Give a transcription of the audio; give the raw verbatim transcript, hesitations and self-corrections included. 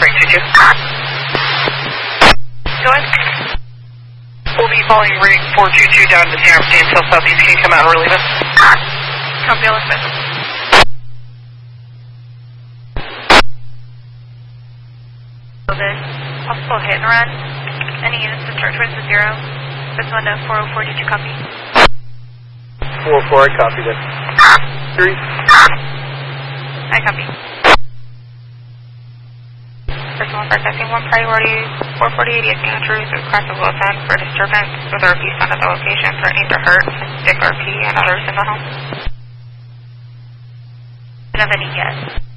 three two two. Go ahead. We'll be following Route four two two down to San Francisco Southeast. Can you come out and relieve us? Copy, Elizabeth. So this possible hit and run. Any units discharge with the zero. This one to four oh four, did you copy? four oh four, I copy that. Three. I copy. First one for testing one priority, four forty-eight Santa Cruz, across the Wilson for disturbance with our abuse on at the location, threatening to hurt Dick R P and others in the home. I don't have any yet.